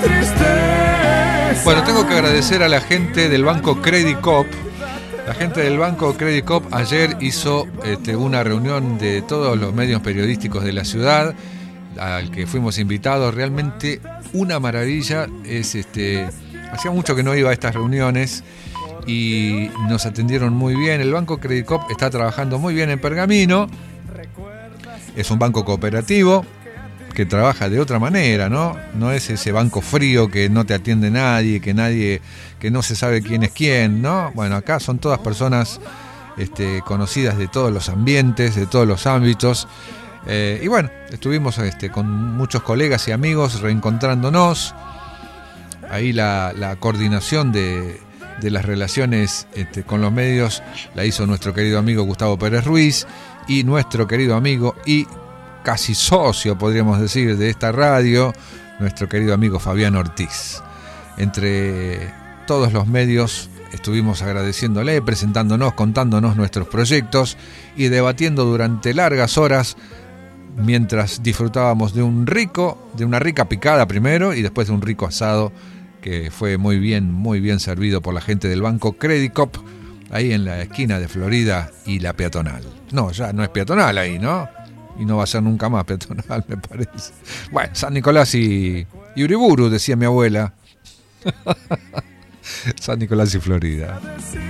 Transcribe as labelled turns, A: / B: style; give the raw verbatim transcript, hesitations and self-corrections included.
A: Bueno, tengo que agradecer a la gente del Banco Credit Coop. La gente del Banco Credit Coop ayer hizo este, una reunión de todos los medios periodísticos de la ciudad, al que fuimos invitados. Realmente una maravilla. Es este, hacía mucho que no iba a estas reuniones y nos atendieron muy bien. El Banco Credit Coop está trabajando muy bien en Pergamino. Es un banco cooperativo que trabaja de otra manera, ¿no? No es ese banco frío que no te atiende nadie, que nadie, que no se sabe quién es quién, ¿no? Bueno, acá son todas personas este, conocidas de todos los ambientes, de todos los ámbitos. Eh, y bueno, estuvimos este, con muchos colegas y amigos reencontrándonos. Ahí la, la coordinación de, de las relaciones este, con los medios la hizo nuestro querido amigo Gustavo Pérez Ruiz y nuestro querido amigo y casi socio, podríamos decir, de esta radio, nuestro querido amigo Fabián Ortiz. Entre todos los medios estuvimos agradeciéndole, presentándonos, contándonos nuestros proyectos y debatiendo durante largas horas mientras disfrutábamos de un rico, de una rica picada primero y después de un rico asado que fue muy bien, muy bien servido por la gente del Banco Credit Coop, ahí en la esquina de Florida y la Peatonal. No, ya no es peatonal ahí, ¿no? Y no va a ser nunca más peatonal, me parece. Bueno, San Nicolás y, y Uriburu, decía mi abuela. San Nicolás y Florida.